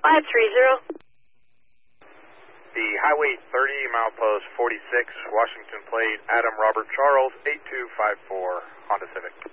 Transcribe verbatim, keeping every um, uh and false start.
five three zero. The Highway thirty, milepost forty-six, Washington plate, Adam Robert Charles, eight two five four, Honda Civic.